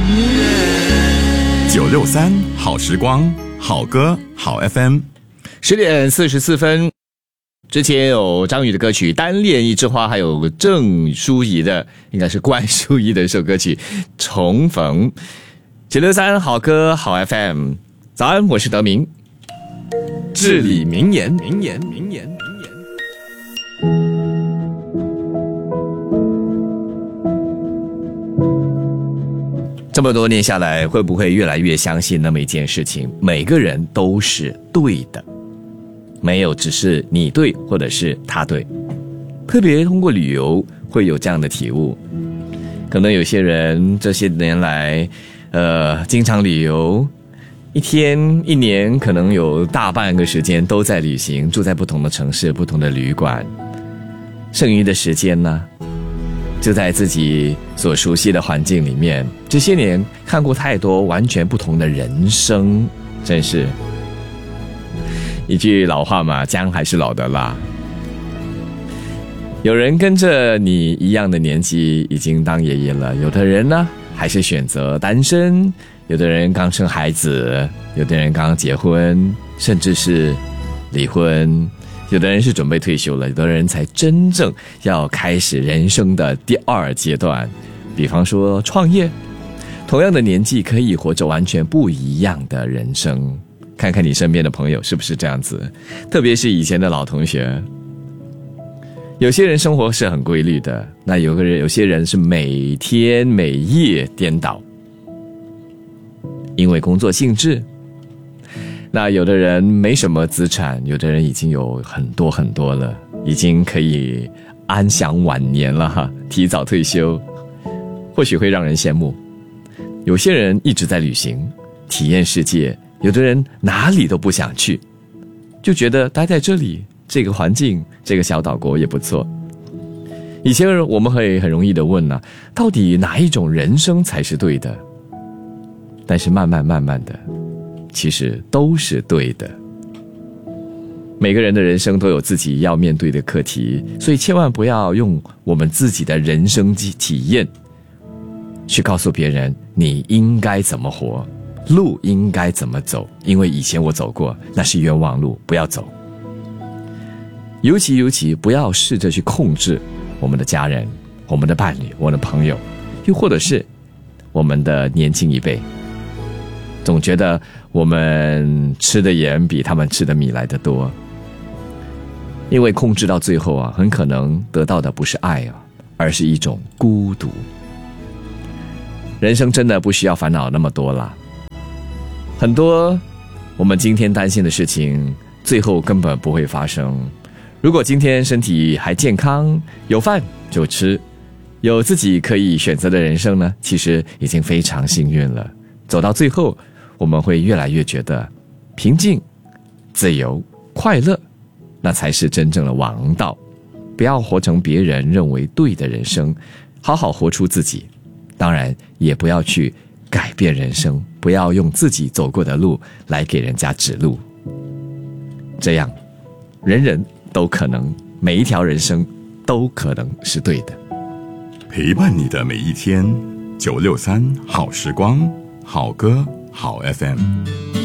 963好时光，好歌好 FM。10 点44分，之前有张宇的歌曲《单恋一枝花》，还有郑淑怡的，应该是关淑怡的一首歌曲《重逢》。963好歌好 FM， 早安，我是德明。至理名言。这么多年下来，会不会越来越相信那么一件事情？每个人都是对的，没有只是你对或者是他对。特别通过旅游会有这样的体悟。可能有些人这些年来经常旅游，一天一年可能有大半个时间都在旅行，住在不同的城市，不同的旅馆。剩余的时间呢，就在自己所熟悉的环境里面。这些年看过太多完全不同的人生，真是一句老话嘛，姜还是老的辣。有人跟着你一样的年纪已经当爷爷了，有的人呢还是选择单身，有的人刚生孩子，有的人刚结婚，甚至是离婚，有的人是准备退休了，有的人才真正要开始人生的第二阶段，比方说创业。同样的年纪可以活着完全不一样的人生，看看你身边的朋友是不是这样子，特别是以前的老同学。有些人生活是很规律的，那有些人是每天每夜颠倒，因为工作性质。那有的人没什么资产，有的人已经有很多很多了，已经可以安享晚年了哈，提早退休，或许会让人羡慕。有些人一直在旅行，体验世界，有的人哪里都不想去，就觉得待在这里，这个环境，这个小岛国也不错。以前我们会很容易的问啊，到底哪一种人生才是对的？但是慢慢的，其实都是对的。每个人的人生都有自己要面对的课题，所以千万不要用我们自己的人生体验去告诉别人你应该怎么活，路应该怎么走，因为以前我走过，那是冤枉路，不要走。尤其不要试着去控制我们的家人，我们的伴侣，我们的朋友，又或者是我们的年轻一辈，总觉得我们吃的盐比他们吃的米来得多。因为控制到最后啊，很可能得到的不是爱啊，而是一种孤独。人生真的不需要烦恼那么多啦，很多我们今天担心的事情最后根本不会发生。如果今天身体还健康，有饭就吃，有自己可以选择的人生呢，其实已经非常幸运了。走到最后，我们会越来越觉得平静、自由、快乐，那才是真正的王道。不要活成别人认为对的人生，好好活出自己。当然也不要去改变人生，不要用自己走过的路来给人家指路，这样人人都可能，每一条人生都可能是对的。 陪伴你的每一天，963好时光，好歌好 FM。